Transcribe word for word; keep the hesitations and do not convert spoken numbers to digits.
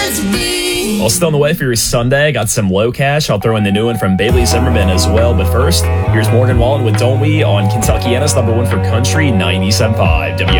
Well, still on the way for your Sunday. Got some low cash. I'll throw in the new one from Bailey Zimmerman as well. But first, here's Morgan Wallen with Don't We on Kentuckiana's number one for country, ninety-seven point five.